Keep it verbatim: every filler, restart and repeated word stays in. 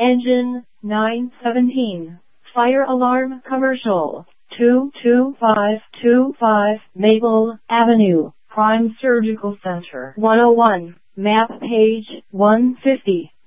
Engine, nine seventeen. Fire alarm commercial. two two five two five Maple Avenue, Prime Surgical Center. one oh one, map page one fifty.